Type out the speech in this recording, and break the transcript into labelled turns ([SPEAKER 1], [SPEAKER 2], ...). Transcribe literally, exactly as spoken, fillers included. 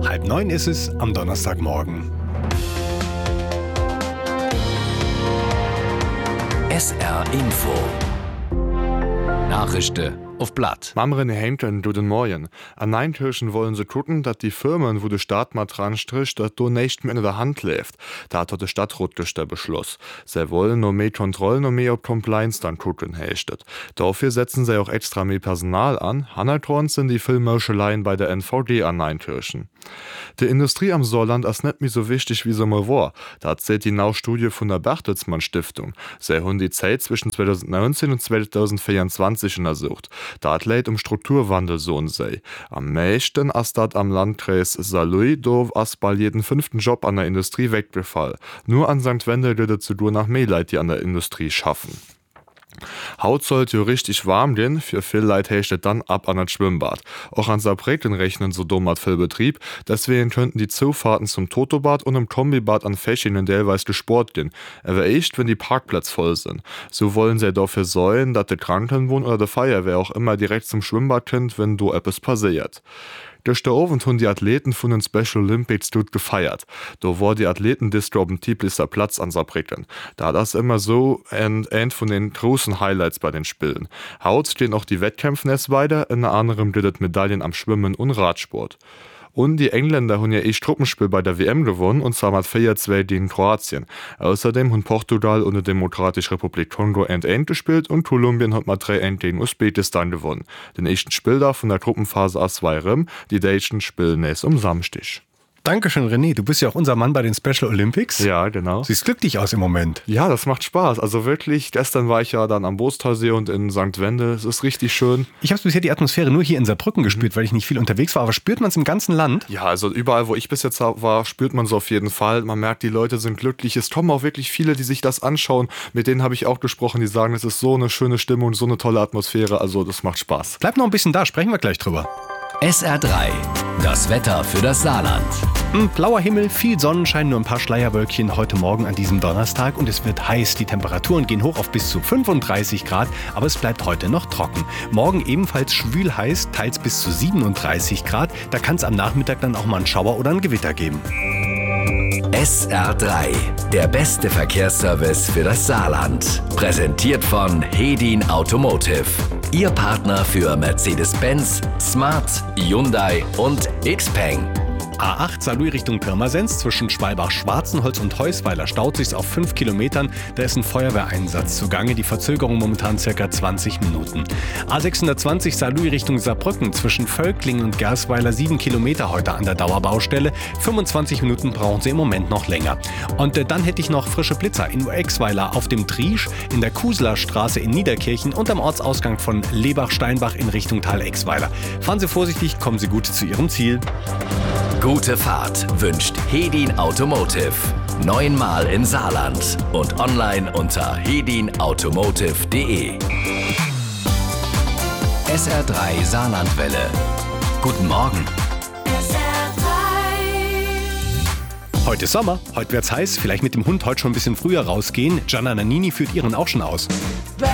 [SPEAKER 1] Halb neun ist es am Donnerstagmorgen.
[SPEAKER 2] S R Info. Nachrichten auf Blatt.
[SPEAKER 3] Mamren Hänten du den Morgen. An Neunkirchen wollen sie gucken, dass die Firmen, wo der Staat mal dran stricht, dass du nicht mehr in der Hand läuft. Da hat der Stadtratrichter beschloss. Sie wollen nur mehr Kontrollen und mehr auf Compliance dann gucken, hechtet. Dafür setzen sie auch extra mehr Personal an. Hannertorn sind die Filmmörscheleien bei der N V D an Neunkirchen. Die Industrie am Saarland ist nicht mehr so wichtig, wie sie mal war. Da erzählt die Nau-Studie von der Bertelsmann Stiftung. Sie haben die Zeit zwischen zweitausendneunzehn und zweitausendvierundzwanzig untersucht. Dat lädt um Strukturwandel so sei. Am meisten ist dat am Landkreis Saarlouis, do ist bald jeden fünften Job an der Industrie weggefallen. Nur an Sankt Wendel würde zu dur nach mehr Leute, die an der Industrie schaffen. Haut sollt jo richtig warm gehen, für viel Leute hechtet dann ab an das Schwimmbad. Auch an Saarbrücken rechnen so dumm hat viel Betrieb, deswegen könnten die Zufahrten zum Totobad und im Kombibad an Fächingen derweils gesport gehen. Aber echt, wenn die Parkplätze voll sind. So wollen sie dafür sorgen, dass der Krankenwohn oder der Feuerwehr auch immer direkt zum Schwimmbad kommt, wenn do etwas passiert. Durch der Abend haben die Athleten von den Special Olympics dort gefeiert. Da war die Athletendistro auf dem Tieblister Platz an Saarbrücken. Da das immer so ein, ein von den großen Highlights bei den Spielen. Haut stehen auch die Wettkämpfe erst weiter, unter anderem gibt Medaillen am Schwimmen und Radsport. Und die Engländer haben ja eh Truppenspiel bei der W M gewonnen, und zwar mit vier zwei gegen Kroatien. Außerdem haben Portugal und die Demokratische Republik Kongo eins eins gespielt und Kolumbien hat mit drei eins gegen Usbekistan gewonnen. Den ersten Spieltag von der Gruppenphase A zwei rum, die Deutschen spielen nächst um Samstag.
[SPEAKER 1] Dankeschön, René. Du bist ja auch unser Mann bei den Special Olympics.
[SPEAKER 3] Ja, genau.
[SPEAKER 1] Siehst glücklich aus im Moment.
[SPEAKER 3] Ja, das macht Spaß. Also wirklich, gestern war ich ja dann am Boostalsee und in Sankt Wendel. Es ist richtig schön.
[SPEAKER 1] Ich habe bisher die Atmosphäre nur hier in Saarbrücken gespürt, weil ich nicht viel unterwegs war. Aber spürt man es im ganzen Land?
[SPEAKER 3] Ja, also überall, wo ich bis jetzt war, spürt man es auf jeden Fall. Man merkt, die Leute sind glücklich. Es kommen auch wirklich viele, die sich das anschauen. Mit denen habe ich auch gesprochen, die sagen, es ist so eine schöne Stimmung, so eine tolle Atmosphäre. Also das macht Spaß.
[SPEAKER 1] Bleib noch ein bisschen da, sprechen wir gleich drüber.
[SPEAKER 2] S R drei. Das Wetter für das Saarland.
[SPEAKER 1] Hm, blauer Himmel, viel Sonnenschein, nur ein paar Schleierwölkchen heute Morgen an diesem Donnerstag und es wird heiß. Die Temperaturen gehen hoch auf bis zu fünfunddreißig Grad, aber es bleibt heute noch trocken. Morgen ebenfalls schwül heiß, teils bis zu siebenunddreißig Grad. Da kann es am Nachmittag dann auch mal einen Schauer oder ein Gewitter geben.
[SPEAKER 2] S R drei. Der beste Verkehrsservice für das Saarland. Präsentiert von Hedin Automotive. Ihr Partner für Mercedes-Benz, Smart, Hyundai und Xpeng.
[SPEAKER 1] A acht Saarlouis Richtung Pirmasens zwischen Schwalbach-Schwarzenholz und Heusweiler staut sich auf fünf Kilometern. Da ist ein Feuerwehreinsatz zugange. Die Verzögerung momentan ca. zwanzig Minuten. A sechshundertzwanzig Saarlouis Richtung Saarbrücken zwischen Völklingen und Gersweiler sieben Kilometer heute an der Dauerbaustelle. fünfundzwanzig Minuten brauchen sie im Moment noch länger. Und äh, dann hätte ich noch frische Blitzer in Exweiler auf dem Triesch, in der Kuseler Straße in Niederkirchen und am Ortsausgang von Lebach-Steinbach in Richtung Tal-Exweiler. Fahren Sie vorsichtig, kommen Sie gut zu Ihrem Ziel.
[SPEAKER 2] Gute Fahrt wünscht Hedin Automotive. Neunmal im Saarland und online unter hedin automotive punkt de. S R drei Saarlandwelle. Guten Morgen.
[SPEAKER 4] S R drei.
[SPEAKER 1] Heute ist Sommer, heute wird's heiß. Vielleicht mit dem Hund heute schon ein bisschen früher rausgehen. Gianna Nannini führt ihren auch schon aus.